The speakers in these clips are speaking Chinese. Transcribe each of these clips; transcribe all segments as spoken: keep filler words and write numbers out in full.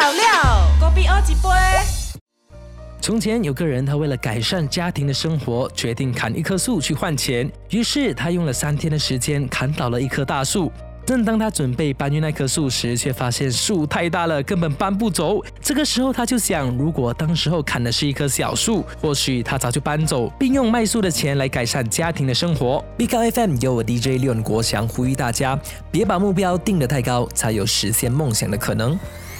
好料，隔壁二几杯。 从前有个人，他为了改善家庭的生活，决定砍一棵树去换钱。于是他用了三天的时间砍倒了一棵大树。正当他准备搬运那棵树时，却发现树太大了，根本搬不走。这个时候他就想，如果当时候砍的是一棵小树，或许他早就搬走，并用卖树的钱来改善家庭的生活。B K F M 由我 D J 廖国祥呼吁大家，别把目标定得太高，才有实现梦想的可能。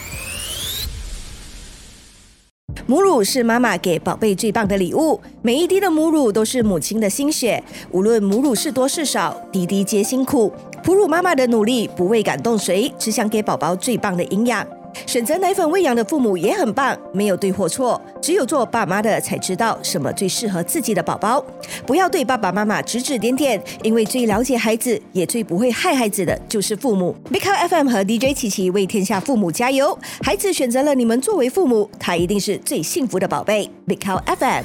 母乳是妈妈给宝贝最棒的礼物，每一滴的母乳都是母亲的心血，无论母乳是多是少，滴滴皆辛苦。哺乳妈妈的努力不为感动谁，只想给宝宝最棒的营养。选择奶粉喂养的父母也很棒，没有对或错，只有做爸妈的才知道什么最适合自己的宝宝。不要对爸爸妈妈指指点点，因为最了解孩子也最不会害孩子的就是父母。Big Cow F M 和 D J 琪琪为天下父母加油，孩子选择了你们作为父母，他一定是最幸福的宝贝。Big Cow F M。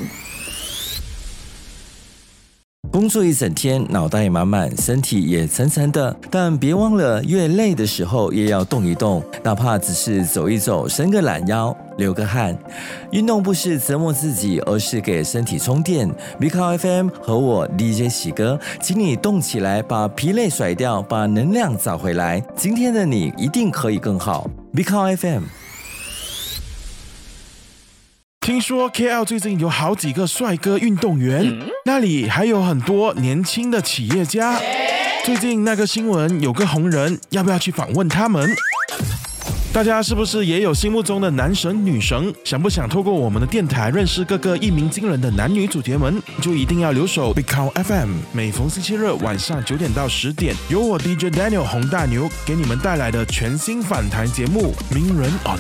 工作一整天，脑袋满满，身体也沉沉的，但别忘了，越累的时候也要动一动，哪怕只是走一走，伸个懒腰，流个汗。运动不是折磨自己，而是给身体充电。B K F M 和我 D J 喜哥，请你动起来，把疲累甩掉，把能量找回来。今天的你一定可以更好。B K F M。 听说 K L 最近有好几个帅哥运动员，嗯、那里还有很多年轻的企业家。最近那个新闻有个红人，要不要去访问他们？大家是不是也有心目中的男神女神？想不想透过我们的电台认识各个一鸣惊人的男女主角们？就一定要留守 Big Cow F M， 每逢星期日晚上九点到十点，由我 D J Daniel 洪大牛给你们带来的全新访谈节目《名人 on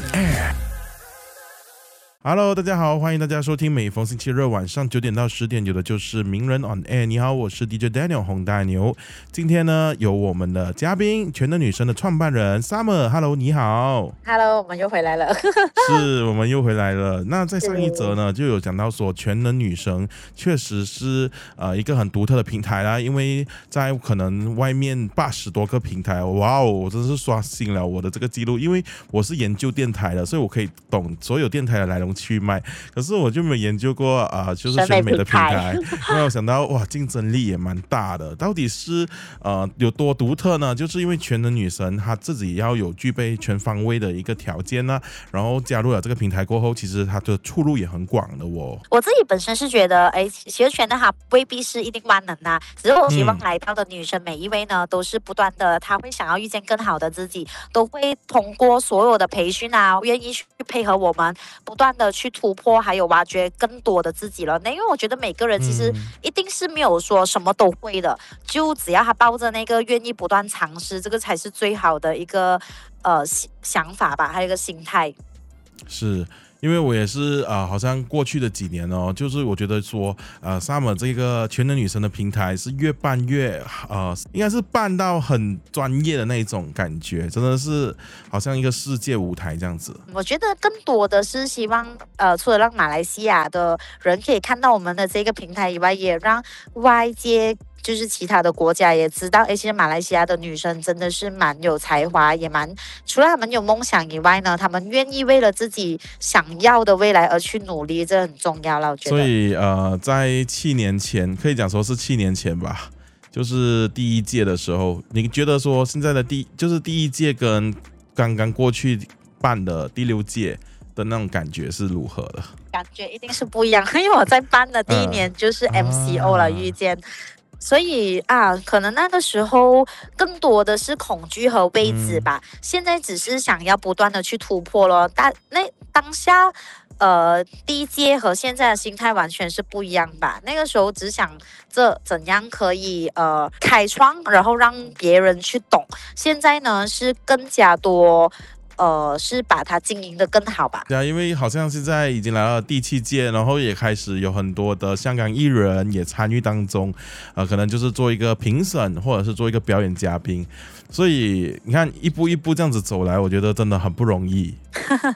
Air》。Hello， 大家好，欢迎大家收听每逢星期日晚上九点到十点，有的就是名人 on air。你好，我是 D J Daniel 洪大牛。今天呢，有我们的嘉宾，全能女神的创办人 Summer。Hello， 你好。 Hello， 我们又回来了。 是，我们又回来了。那在上一则呢，就有讲到说，全能女神确实是呃一个很独特的平台啦，因为在可能外面八十多个平台，哇哦，我真是刷新了我的这个记录，因为我是研究电台的，所以我可以懂所有电台的来龙去脉，可是我就没有研究过啊、呃，就是选美的平台。没有想到哇，竞争力也蛮大的。到底是呃有多独特呢？就是因为全能女神她自己要有具备全方位的一个条件呢，然后加入了这个平台过后，其实她的出路也很广的哦。 我自己本身是觉得，哎，其实全能哈未必是一定万能啊，只是我希望来到的女生每一位呢，都是不断的，她会想要遇见更好的自己，都会通过所有的培训啊，愿意去配合我们，不断的去突破，还有挖掘更多的自己了。那因为我觉得每个人其实一定是没有说什么都会的，嗯、就只要他抱着那个愿意不断尝试，这个才是最好的一个呃想法吧，还有一个心态。 是。因为我也是啊、呃，好像过去的几年哦，就是我觉得说，呃 ，Summer 这个全能女神的平台是越办越呃，应该是办到很专业的那种感觉，真的是好像一个世界舞台这样子。 我觉得更多的是希望，呃，除了让马来西亚的人可以看到我们的这个平台以外，也让外界。就是其他的国家也知道，其实马来西亚的女生真的是蛮有才华，也蛮除了她们有梦想以外呢，她们愿意为了自己想要的未来而去努力，这很重要了。我觉得。所以呃，在七年前，可以讲说是七年前吧，就是第一届的时候，你觉得说现在的第就是第一届跟刚刚过去办的第六届的那种感觉是如何的？ 感觉一定是不一样，因为我在办的第一年就是 M C O 了，遇见。所以啊，可能那个时候更多的是恐惧和未知吧。嗯、现在只是想要不断的去突破咯。但那当下，呃，第一届和现在的心态完全是不一样吧。那个时候只想着怎样可以呃开创，然后让别人去懂。现在呢是更加多。呃，是把它经营的更好吧？ 对啊，因为好像现在已经来到第七届，然后也开始有很多的香港艺人也参与当中，呃，可能就是做一个评审，或者是做一个表演嘉宾。所以你看，一步一步这样子走来，我觉得真的很不容易。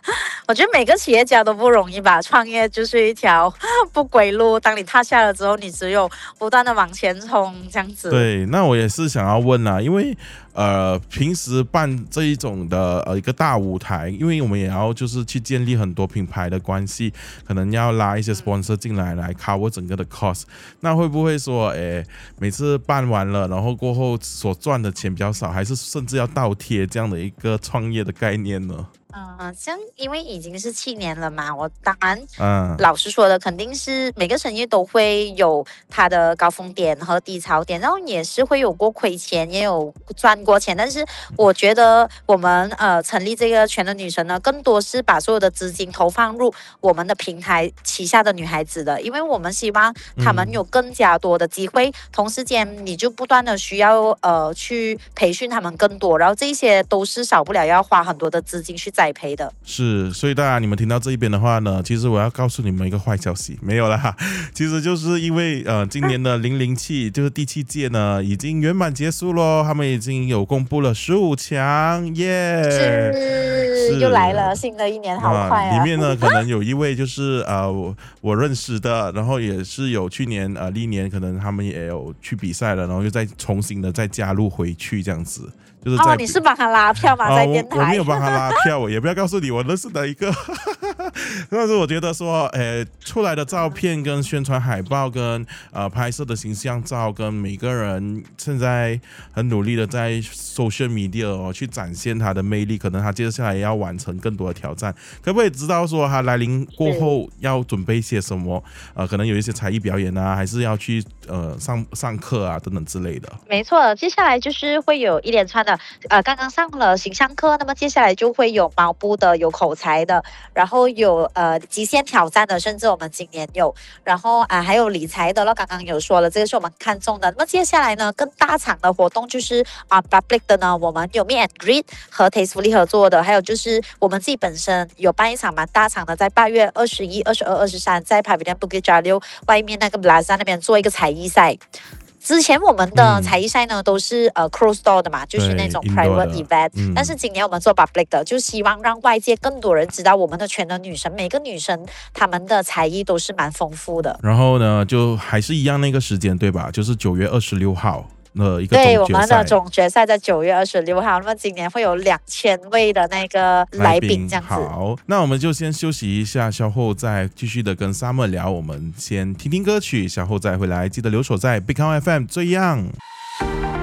我觉得每个企业家都不容易吧，创业就是一条不归路。当你踏下了之后，你只有不断的往前冲，这样子。 对，那我也是想要问啦，因为呃，平时办这一种的呃一个大舞台，因为我们也要就是去建立很多品牌的关系，可能要拉一些 sponsor 进来来 cover 整个的 cost。那会不会说，诶，每次办完了，然后过后所赚的钱比较少，还是甚至要倒贴这样的一个创业的概念呢？ 嗯，像因为已经是七年了嘛，我当然， 嗯， 老实说的，肯定是每个生意都会有它的高峰点和低潮点，然后也是会有过亏钱，也有赚过钱。但是我觉得我们呃成立这个全能女神呢，更多是把所有的资金投放入我们的平台旗下的女孩子的，因为我们希望她们有更加多的机会，嗯、同时间你就不断的需要呃去培训她们更多，然后这些都是少不了要花很多的资金去栽培的。 是，所以大家你们听到这一边的话呢，其实我要告诉你们一个坏消息，没有啦，其实就是因为呃今年的零零七就是第七届呢已经圆满结束咯，他们已经有公布了十五强，耶、yeah 是，又来了，新的一年好快啊！ 啊里面呢可能有一位就是呃我我认识的，然后也是有去年呃历年可能他们也有去比赛了，然后又再重新的再加入回去这样子。就是在哦，你是帮他拉票吗？ 啊、 在电台我？我没有帮他拉票，我也不要告诉你我认识的一个。但是我觉得说，诶，出来的照片跟宣传海报跟呃拍摄的形象照，跟每个人现在很努力的在 social media 哦去展现他的魅力，可能他接下来也要完成更多的挑战。可不可以知道说他来临过后要准备些什么？呃，可能有一些才艺表演啊，还是要去呃上上课啊等等之类的。 没错，接下来就是会有一连串的。呃，刚刚上了形象课，那么接下来就会有毛步的，有口才的，然后有呃极限挑战的，甚至我们今年有，然后啊、呃、还有理财的了，刚刚有说了，这个是我们看中的。那么接下来呢，更大场的活动就是啊、呃、public 的呢，我们有 meet and greet 和 Tastefully 合作的，还有就是我们自己本身有办一场蛮大场的，在八月二十一、二十二、二十三，在 Pavilion Bukit Jalil 外面那个 Plaza 那边做一个才艺赛。之前我们的才艺赛呢、嗯、都是呃 closed door 的嘛，就是那种 private event、嗯、但是今年我们做 public 的，就希望让外界更多人知道我们的全能女神，每个女生她们的才艺都是蛮丰富的。 然后呢就还是一样那个时间对吧，就是九月二十六号的一个总决赛。 对，我们的总决赛在九月二十六号，那么今年会有两千位的那个来宾这样子。 好，那我们就先休息一下，稍后再继续的跟 Summer 聊。我们先听听歌曲，稍后再回来，记得留守在 Big Town F M 这样。